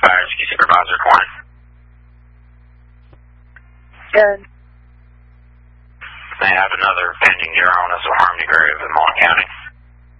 Fire Rescue Supervisor Corn. Good. They have another pending near on us in Harmony Grove in Mullen County.